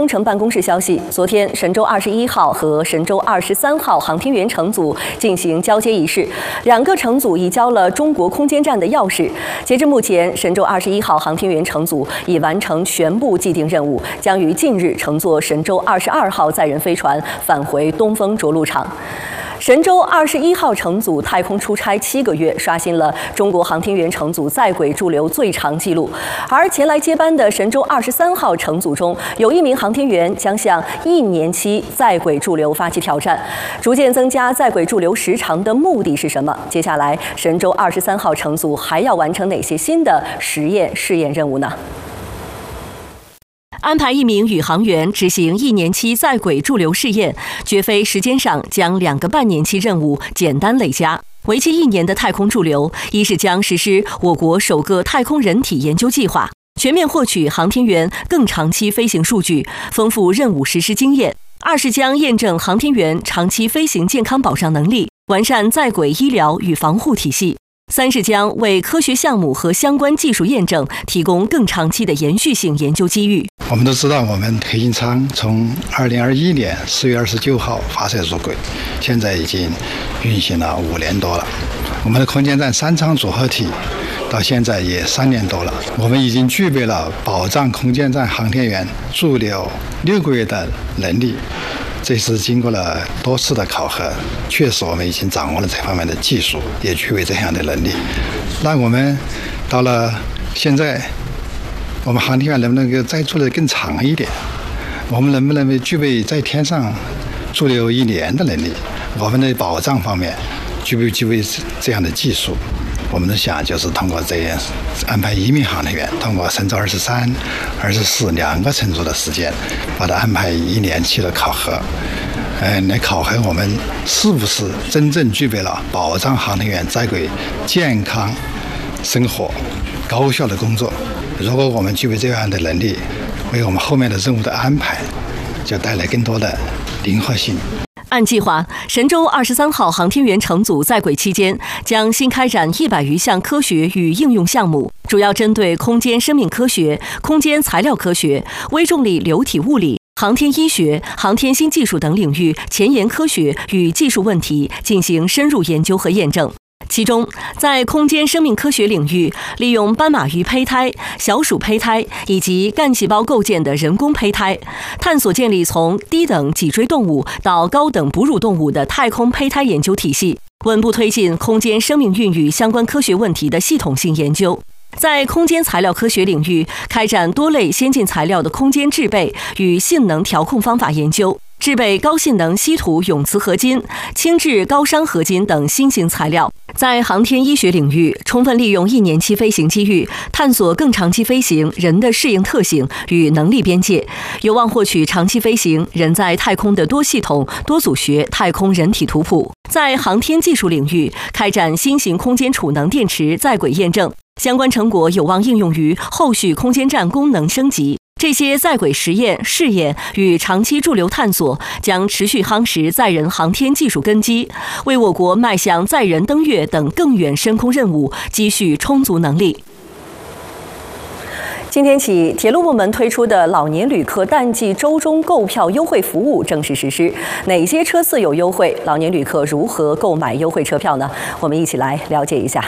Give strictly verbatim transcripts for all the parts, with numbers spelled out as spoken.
工程办公室消息，昨天神舟二十一号和神舟二十三号航天员乘组进行交接仪式，两个乘组已交了中国空间站的钥匙。截至目前，神舟二十一号航天员乘组已完成全部既定任务，将于近日乘坐神舟二十二号载人飞船返回东风着陆场。 神舟二十一号乘组太空出差七个月，刷新了中国航天员乘组在轨驻留最长纪录。而前来接班的神舟二十三号乘组中，有一名航天员将向一年期在轨驻留发起挑战。逐渐增加在轨驻留时长的目的是什么？接下来，神舟二十三号乘组还要完成哪些新的实验试验任务呢？ 安排一名宇航员执行一年期在轨驻留试验，绝非时间上将两个半年期任务简单累加。为期一年的太空驻留，一是将实施我国首个太空人体研究计划，全面获取航天员更长期飞行数据，丰富任务实施经验；二是将验证航天员长期飞行健康保障能力，完善在轨医疗与防护体系。 三是将为科学项目和相关技术验证提供更长期的延续性研究机遇。 我们都知道，我们黑金舱从二零二一年四月二十九号发射入轨，现在已经运行了五年多了。我们的空间站三舱组合体到现在也三年多了，我们已经具备了保障空间站航天员驻留六个月的能力。 这是经过了多次的考核，确实我们已经掌握了这方面的技术，也具备这样的能力。那我们到了现在，我们航天员能不能够再做得更长一点？我们能不能具备在天上驻留一年的能力？我们的保障方面具备具备这样的技术？我们的想就是通过这样安排一名航天员，通过神舟二十三、二十四两个乘组的时间，把它安排一年期的考核，呃，来考核我们是不是真正具备了保障航天员在轨健康生活、高效的工作。如果我们具备这样的能力，为我们后面的任务的安排就带来更多的灵活性。 按计划，神舟二十三号航天员乘组在轨期间，将新开展一百余项科学与应用项目，主要针对空间生命科学、空间材料科学、微重力流体物理、航天医学、航天新技术等领域前沿科学与技术问题进行深入研究和验证。 其中，在空间生命科学领域，利用斑马鱼胚胎、小鼠胚胎以及干细胞构建的人工胚胎，探索建立从低等脊椎动物到高等哺乳动物的太空胚胎研究体系，稳步推进空间生命孕育相关科学问题的系统性研究。 在空间材料科学领域，开展多类先进材料的空间制备与性能调控方法研究，制备高性能稀土永磁合金、轻质高熵合金等新型材料。在航天医学领域，充分利用一年期飞行机遇，探索更长期飞行人的适应特性与能力边界，有望获取长期飞行人在太空的多系统、多组学太空人体图谱。在航天技术领域，开展新型空间储能电池在轨验证。 相关成果有望应用于后续空间站功能升级。这些在轨实验、试验与长期驻留探索将持续夯实载人航天技术根基，为我国迈向载人登月等更远深空任务积蓄充足能力。 今天起，铁路部门推出的老年旅客淡季周中购票优惠服务正式实施。哪些车次有优惠？老年旅客如何购买优惠车票呢？我们一起来了解一下。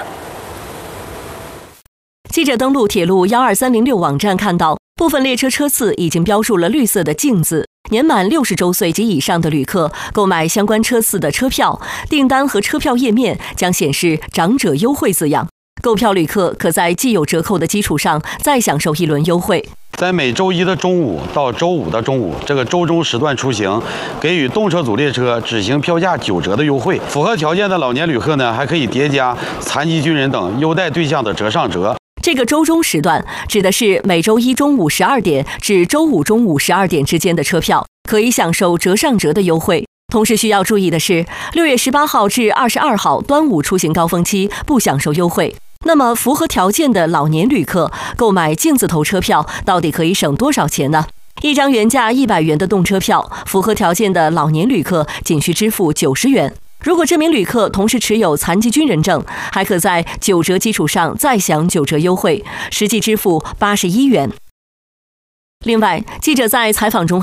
记者登录铁路幺二三零六网站看到，部分列车车次已经标注了绿色的镜字。年满六十周岁及以上的旅客购买相关车次的车票，订单和车票页面将显示“长者优惠”字样。购票旅客可在既有折扣的基础上再享受一轮优惠。 在每周一的中午到周五的中午这个周中时段出行，给予动车组列车只行票价九折的优惠。符合条件的老年旅客呢，还可以叠加残疾军人等优待对象的折上折。 这个周中时段指的是每周一中午十二点至周五中午十二点之间的车票，可以享受折上折的优惠。同时需要注意的是，六月十八号至二十二号端午出行高峰期不享受优惠。那么，符合条件的老年旅客购买镜字头车票，到底可以省多少钱呢？一张原价一百元的动车票，符合条件的老年旅客仅需支付九十元。 如果这名旅客同时持有残疾军人证，还可在九折基础上再享九折优惠，实际支付八十一元。另外，记者在采访中